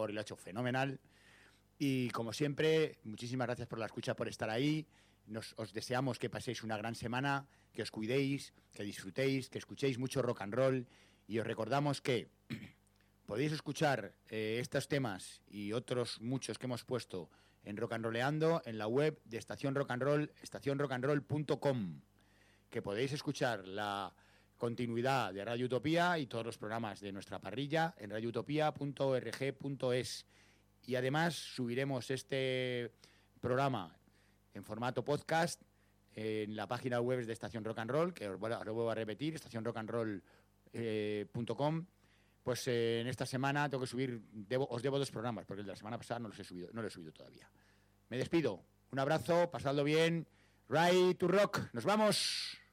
mejor y lo ha hecho fenomenal. Y como siempre, muchísimas gracias por la escucha, por estar ahí. Os deseamos que paséis una gran semana, que os cuidéis, que disfrutéis, que escuchéis mucho rock and roll. Y os recordamos que podéis escuchar estos temas y otros muchos que hemos puesto en Rock and Rolleando en la web de Estación Rock and Roll, estacionrockandroll.com, que podéis escuchar la continuidad de Radio Utopía y todos los programas de nuestra parrilla en radioutopia.org.es. Y además subiremos este programa en formato podcast en la página web de Estación Rock and Roll, que os vuelvo a repetir, estacionrockandroll.com. Pues en esta semana tengo que subir, os debo 2 programas, porque el de la semana pasada no lo he subido todavía. Me despido. Un abrazo, pasadlo bien. Right to rock. ¡Nos vamos!